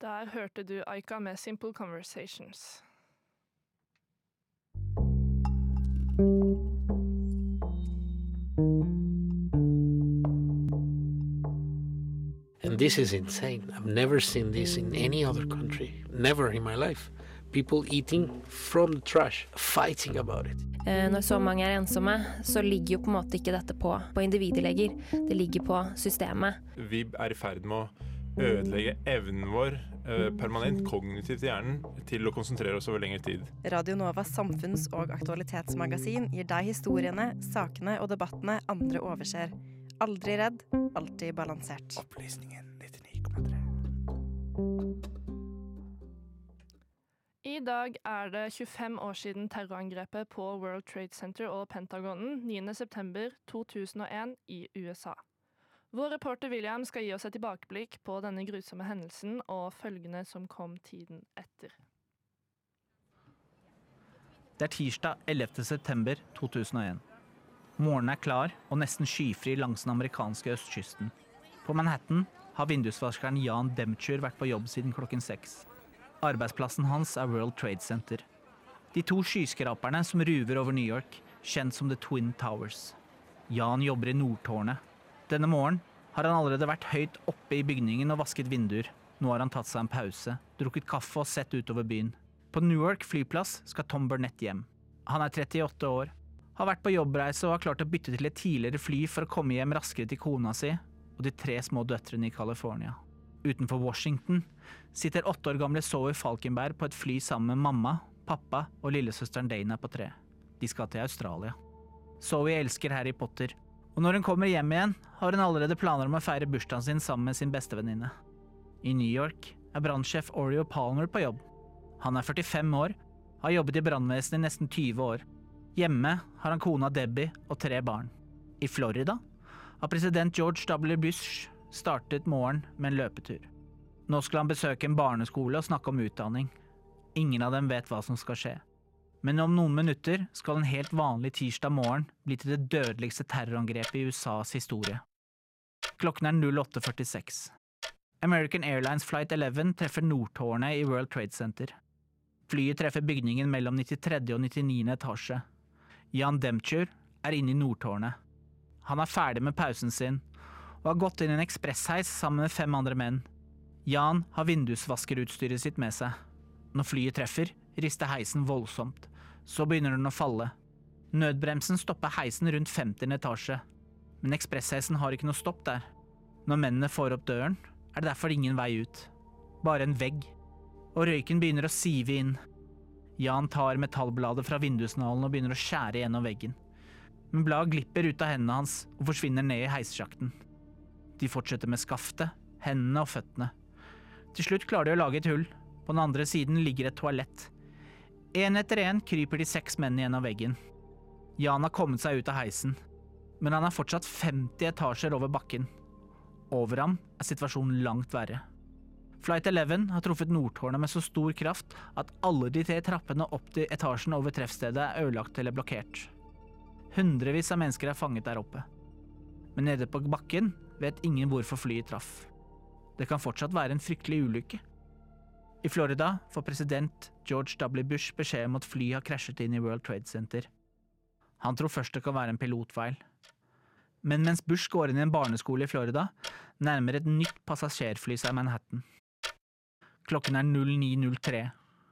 Der hørte du Aika med Simple Conversations. And this is insane. I've never seen this in any other country. Never in my life. People eating from the trash, fighting about it. Når så mange ensomme, så ligger jo på en måte ikke dette på individet lenger. Det ligger på systemet. Vi I ferd med å ødelegge evnen vår permanent kognitivt I hjernen til å konsentrere oss over lengre tid. Radio Novas samfunns- og aktualitetsmagasin gir deg historiene, sakene og debattene andre overser. Aldri redd, alltid balansert. Opplysningen 99,3. I dag det 25 år siden terrorangrepet på World Trade Center og Pentagonen 9. september 2001 I USA. Vår reporter William skal gi oss et tilbakeblikk på denne grusomme hendelsen og følgende som kom tiden etter. Det tirsdag 11. september 2001. Morgenen klar og nesten skyfri langs den amerikanske østkysten. På Manhattan har vindusvaskeren Jan Demchur vært på jobb siden klokken 6. Arbeidsplassen hans World Trade Center. De 2 skyskraperne som ruver over New York, kjent som The Twin Towers. Jan jobber I Nordtårnet. Denne morgen har han allerede vært høyt oppe I bygningen og vasket vinduer. Nå har han tatt seg en pause, drukket kaffe og sett utover byen. På Newark flyplass skal Tom Burnett hjem. Han 38 år, har vært på jobbreise og har klart å bytte til et tidligere fly for å komme hjem raskere til kona si og de 3 små døtrene I California. Utenfor Washington sitter 8 år gamle Zoe Falkenberg på et fly sammen med mamma, pappa og lillesøsteren Dana på 3. De skal til Australia. Zoe elsker Harry Potter, og når hun kommer hjem igjen, har hun allerede planer om å feire bursdagen sin sammen med sin bestevenninne. I New York brannsjef Oreo Palmer på jobb. Han 45 år, har jobbet I brannvesenet I nesten 20 år. Hjemme har han kona Debbie og 3 barn. I Florida har president George W. Bush startet morgen med en løpetur. Nå skal han besøke en barneskole og snakke om utdanning. Ingen av dem vet hva som skal skje. Men om noen minutter skal en helt vanlig tirsdag morgen bli til det dødeligste terrorangrepet I USAs historie. Klokken 08:46. American Airlines Flight 11 treffer Nordtårnet I World Trade Center. Flyet treffer bygningen mellom 93. og 99. etasje. Jan Demchur inne I Nordtårnet. Han ferdig med pausen sin, og har gått inn I en ekspressheis sammen med 5 andre menn. Jan har vindusvaskerutstyret sitt med seg. Når flyet treffer, rister heisen voldsomt. Så begynner den å falle. Nødbremsen stopper heisen rundt 50. etasje. Men ekspressheisen har ikke noe stopp der. Når mennene får opp døren, det derfor ingen vei ut. Bare en vegg. Og røyken begynner å sive inn. Jan tar metallbladet fra vindusnålen og begynner å skjære gjennom veggen. Men bladet glipper ut av hendene hans og forsvinner ned I heissjakten. De fortsetter med skaftet, hendene og føttene. Til slutt klarer de å lage et hull. På den andre siden ligger et toalett. En etter en kryper de 6 menn gjennom veggen. Jan har kommet seg ut av heisen, men han fortsatt 50 etasjer over bakken. Over ham situasjonen langt verre. Flight 11 har truffet Nordtårnet med så stor kraft at alle de 3 trappene opp til etasjen over treffstedet ødelagt eller blokkert. Hundrevis av mennesker fanget der oppe. Men nede på bakken vet ingen hvorfor flyet traff. Det kan fortsatt være en fryktelig ulykke. I Florida får president George W. Bush beskjed om at fly har krasjet inn I World Trade Center. Han tror først det kan være en pilotfeil. Men mens Bush går inn I en barneskole I Florida, nærmer et nytt passasjerfly seg Manhattan. Klokken 09:03.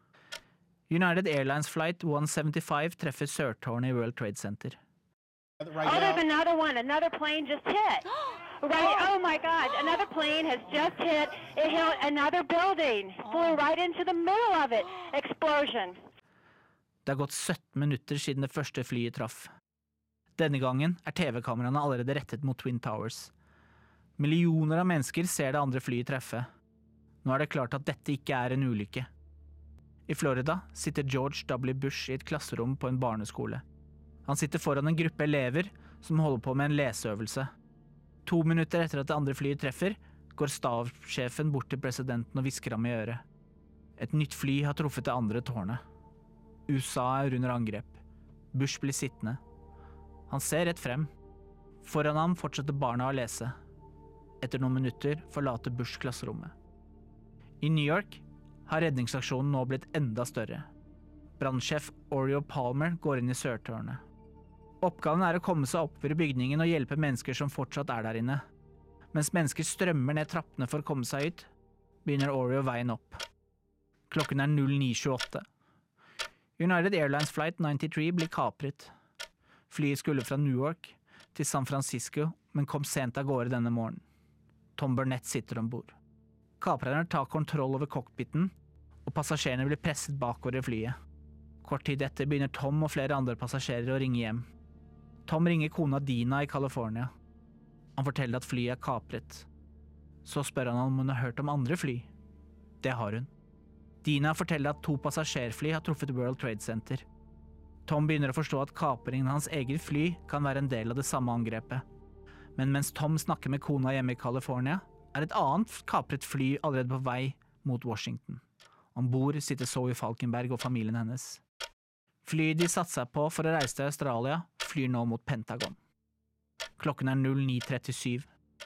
United Airlines Flight 175 treffer Sørtårnet I World Trade Center. There's another one. Another plane just hit. Right, oh my God, another plane has just hit. It hit another building. Flew right into the middle of it. Explosion. Det har gått 17 minutter siden det første flyet traff. Denne gangen TV-kameraene allerede rettet mot Twin Towers. Millioner av mennesker ser det andre flyet treffe. Nå det klart at dette ikke en ulykke. I Florida sitter George W. Bush I et klasserom på en barneskole. Han sitter foran en gruppe elever som holder på med en leseøvelse. 2 minutter etter at det andre flyet treffer, går stabssjefen bort til presidenten og hvisker ham I øret. Et nytt fly har truffet det andre tårnet. USA under angrep. Bush blir sittende. Han ser rett frem. Foran ham fortsetter barna å lese. Etter noen minutter forlater Bush klasserommet. I New York har redningsaksjonen nå blitt enda større. Brannsjef Oriole Palmer går inn i sørtårnet. Oppgaven er å komme seg oppover i bygningen og hjelpe mennesker som fortsatt er der inne. Mens mennesker strømmer ned trappene for å komme seg ut, begynner Oriole veien opp. Klokken er 09:28. United Airlines Flight 93 blir kapret. Flyet skulle fra New York til San Francisco, men kom sent av gårde denne morgenen. Tom Burnett sitter ombord. Kaprerne tar kontroll over cockpiten, og passasjerene blir presset bakover i flyet. Kort tid etter begynner Tom og flere andre passasjerer å ringe hjem. Tom ringer kona Dina i California. Han forteller at flyet er kapret. Så spør han om hun har hørt om andre fly. Det har hun. Dina forteller at 2 passasjerfly har truffet World Trade Center. Tom begynner å forstå at kapringen av hans eget fly kan være en del av det samme angrepet. Men mens Tom snakker med kona hjemme i California, er et annet kapret fly allerede på vei mot Washington. Ombord sitter Zoe Falkenberg og familien hennes. Flyet de satte seg på for å reise til Australia, flyr nå mot Pentagon. Klokken er 09:37.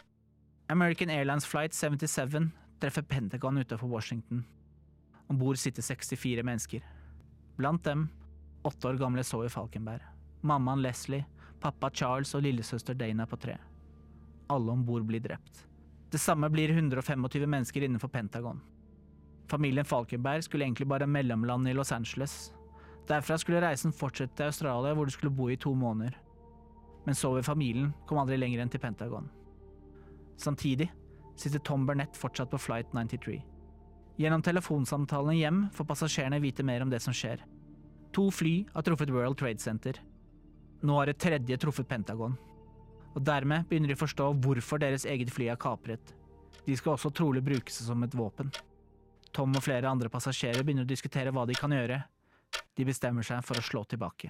American Airlines Flight 77 treffer Pentagon utenfor Washington. Ombord sitter 64 mennesker. Blant dem 8 år gamle Zoe Falkenberg, mammaen Leslie, pappa Charles og lillesøster Dana på 3. Alle ombord blir drept. Det samme blir 125 mennesker innenfor Pentagon. Familien Falkenberg skulle egentlig bare mellomlande i Los Angeles. Derfra skulle reisen fortsette til Australia, hvor de skulle bo i 2 måneder. Men Zoe-familien kom aldri lenger enn til Pentagon. Samtidig sitter Tom Burnett fortsatt på Flight 93. Gjennom telefonsamtalene hjem får passasjerene vite mer om det som skjer. 2 fly har truffet World Trade Center. Nå har et 3. truffet Pentagon. Og dermed begynner de å forstå hvorfor deres eget fly er kapret. De skal også trolig bruke seg som et våpen. Tom og flere andre passasjerer begynner å diskutere hva de kan gjøre. De bestemmer seg for å slå tilbake.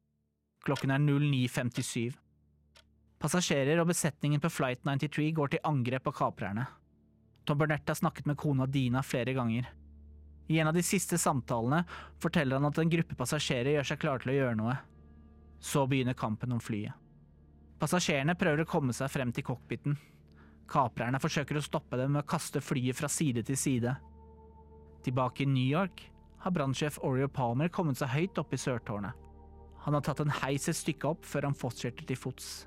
Klokken er 09:57. Passasjerer og besetningen på Flight 93 går til angrep på kaprerne. Tom Burnett har snakket med kona Dina flere ganger. I en av de siste samtalene forteller han at en gruppe passasjerer gjør seg klar til å gjøre noe. Så begynner kampen om flyet. Passasjerene prøver å komme seg frem til cockpiten. Kaprerne forsøker å stoppe dem med å kaste flyet fra side til side. Tilbake i New York har brannsjef Oriole Palmer kommet seg høyt opp i sørtårnet. Han har tatt en heis et stykke opp før han fortsetter til fots.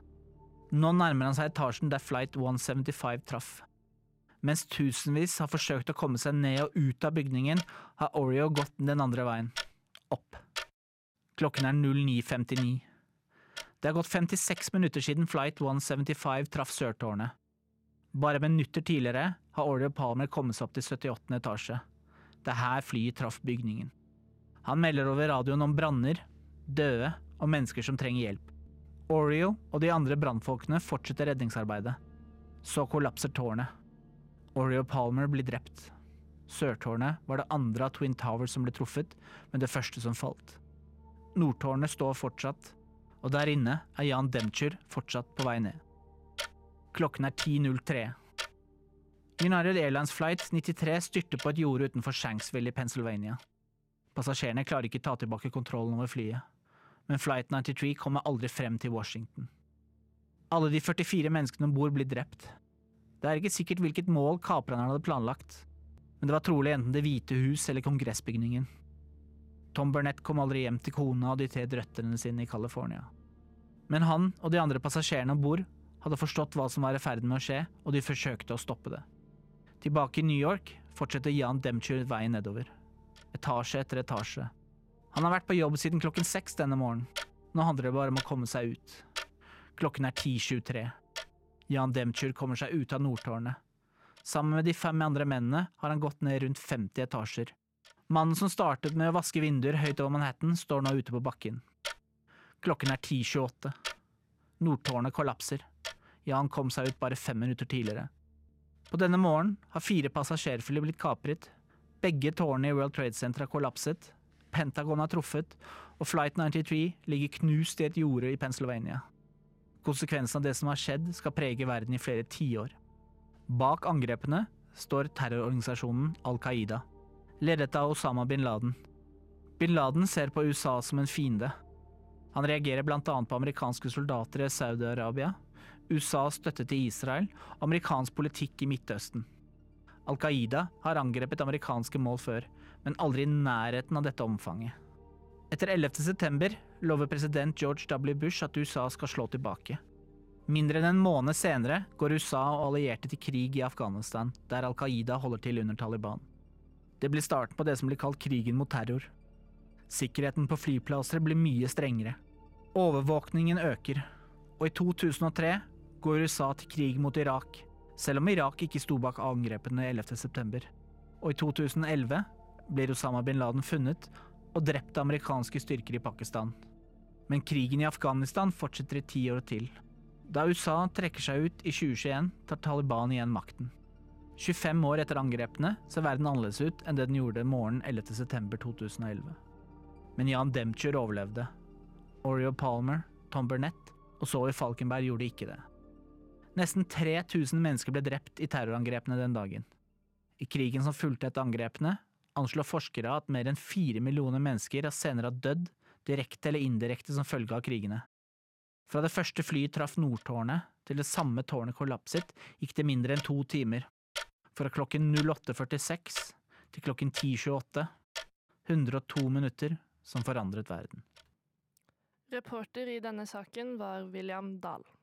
Nå nærmer han seg etasjen der Flight 175 traff. Mens tusenvis har forsøkt å komme seg ned og ut av bygningen, har Oriole gått den andre veien. Opp. Klokken er 09:59. Det har gått 56 minutter siden Flight 175 traff sørtårnet. Bare minutter tidligere har Oriole Palmer kommet seg opp til 78. etasje. Det er her flyet traff bygningen. Han melder over radioen om branner, døde og mennesker som trenger hjelp. Oriole og de andre brannfolkene fortsetter redningsarbeidet. Så kollapser tårnet. Oriole Palmer blir drept. Sørtårnet var det andre av Twin Towers som ble truffet, men det første som falt. Nordtårnet står fortsatt, og der inne er Jan Demchur fortsatt på vei ned. Klokken er 10:03. United Airlines Flight 93 styrte på et jorde utenfor Shanksville i Pennsylvania. Passasjerene klarer ikke ta tilbake kontrollen over flyet, men Flight 93 kommer aldri frem til Washington. Alle de 44 menneskene ombord blir drept. Det er ikke sikkert hvilket mål kaprerne hadde planlagt, men det var trolig enten Det hvite hus eller kongressbygningen. Tom Burnett kom aldri hjem til kona og de 3 døtrene sine i California. Men han og de andre passasjerene ombord hadde forstått hva som var i ferd med å skje, og de forsøkte å stoppe det. Tilbake i New York fortsetter Jan Demchur veien nedover. Etasje etter etasje. Han har vært på jobb siden klokken 6 denne morgenen. Nå handler det bare om å komme seg ut. Klokken er 10:23. Jan Demchur kommer seg ut av Nordtårnet. Sammen med de 5 andre mennene har han gått ned rundt 50 etasjer. Mannen som startet med å vaske vinduer høyt over Manhattan, står nå ute på bakken. Klokken er 10:28. Nordtårnet kollapser. Jan kom seg ut bare 5 minutter tidligere. På denne morgenen har 4 passasjerfly blitt kapret. Begge tårnene i World Trade Center har kollapset. Pentagon har truffet, og Flight 93 ligger knust i et jorde i Pennsylvania. Konsekvensen av det som har skjedd skal prege verden i flere tiår. Bak angrepene står terrororganisasjonen Al-Qaida, ledet av Osama bin Laden. Bin Laden ser på USA som en fiende. Han reagerer blant annet på amerikanske soldater i Saudi-Arabia, USAs støtte til Israel og amerikansk politikk i Midtøsten. Al-Qaida har angrepet amerikanske mål før, men aldri i nærheten av dette omfanget. Etter 11. september lover president George W. Bush at USA skal slå tilbake. Mindre enn en måned senere går USA og allierte til krig i Afghanistan, der Al-Qaida holder til under Taliban. Det blir starten på det som blir kalt krigen mot terror. Sikkerheten på flyplasser blir mye strengere. Overvåkningen øker, og i 2003 går USA til krig mot Irak, selv om Irak ikke sto bak angrepene 11. september. Og i 2011 blir Osama bin Laden funnet og drept av amerikanske styrker i Pakistan. Men krigen i Afghanistan fortsetter i 10 år til. Da USA trekker seg ut i 2021, tar Taliban igjen makten. 25 år etter angrepene ser verden annerledes ut enn det den gjorde morgenen 11. september 2011. Men Jan Demchur overlevde. Oriel Palmer, Tom Burnett og Zoe Falkenberg gjorde ikke det. Nesten 3000 mennesker ble drept i terrorangrepene den dagen. I krigen som fulgte etter angrepene, anslår forskere at mer enn 4 millioner mennesker senere har dødd, direkte eller indirekte som følge av krigene. Fra det første flyet traff Nordtårnet til det samme tårnet kollapset, gikk det mindre enn 2 timer. Fra klokken 08:46 til klokken 10:28, 102 minutter som forandret verden. Reporter i denne saken var William Dahl.